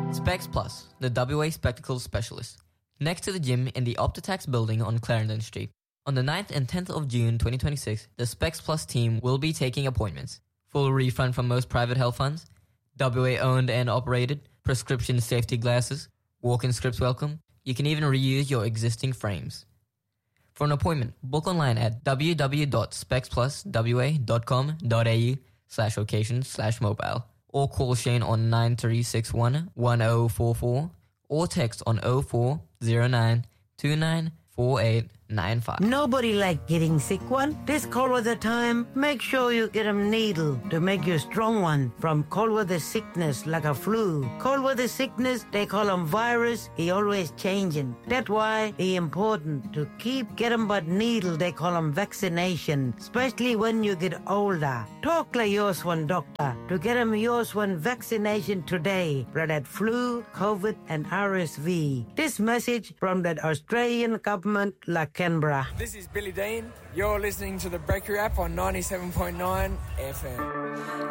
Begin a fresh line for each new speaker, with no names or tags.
Specs Plus, the WA Spectacles Specialist. Next to the gym in the Optitax building on Clarendon Street. On the 9th and 10th of June 2026, the Specs Plus team will be taking appointments. Full refund from most private health funds, WA owned and operated, prescription safety glasses, walk-in scripts welcome. You can even reuse your existing frames. For an appointment, book online at www.specspluswa.com.au/location/mobile or call Shane on 9361 1044 or text on 0409 294895.
Nobody like getting sick one. This cold weather time, make sure you get a needle to make you a strong one from cold weather sickness like a flu. Cold weather sickness, they call them virus. He always changing. That's why it's important to get them but needle. They call them vaccination, especially when you get older. Talk like yours one doctor to get them yours one vaccination today for that flu, COVID, and RSV. This message from the Australian government, like Canberra.
This is Billy Dean. You're listening to the Breakthrough app on 97.9 FM.